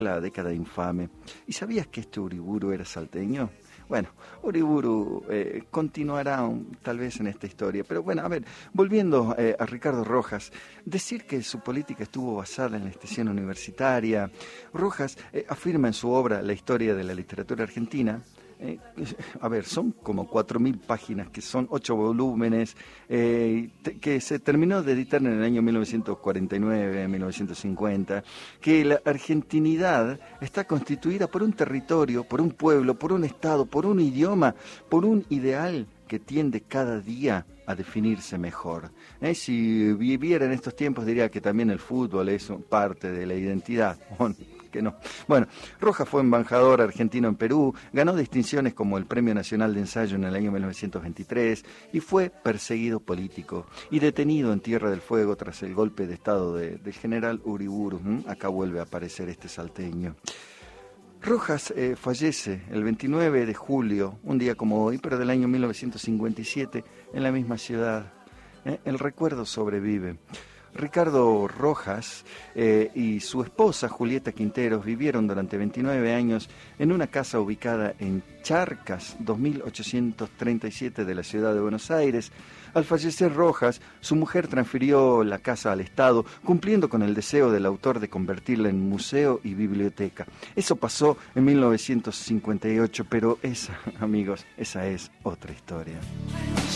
la década infame. ¿Y sabías que este Uriburu era salteño? Bueno, Uriburu continuará tal vez en esta historia, pero bueno, a ver, volviendo a Ricardo Rojas, decir que su política estuvo basada en la extensión universitaria. Rojas afirma en su obra La historia de la literatura argentina. A ver, son como 4.000 páginas, que son 8 volúmenes, que se terminó de editar en el año 1949, 1950, que la argentinidad está constituida por un territorio, por un pueblo, por un estado, por un idioma, por un ideal que tiende cada día a definirse mejor. Si viviera en estos tiempos diría que también el fútbol es parte de la identidad, que no. Bueno, Rojas fue embajador argentino en Perú, ganó distinciones como el Premio Nacional de Ensayo en el año 1923 y fue perseguido político y detenido en Tierra del Fuego tras el golpe de estado del general Uriburu. Acá vuelve a aparecer este salteño. Rojas fallece el 29 de julio, un día como hoy, pero del año 1957, en la misma ciudad. El recuerdo sobrevive. Ricardo Rojas y su esposa Julieta Quinteros vivieron durante 29 años en una casa ubicada en Charcas, 2837 de la ciudad de Buenos Aires. Al fallecer Rojas, su mujer transfirió la casa al Estado, cumpliendo con el deseo del autor de convertirla en museo y biblioteca. Eso pasó en 1958, pero esa, amigos, esa es otra historia.